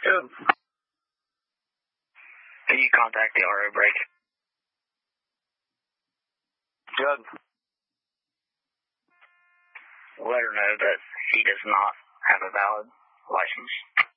Good. Can you contact the RO brake? Good. Let her know that he does not have a valid license.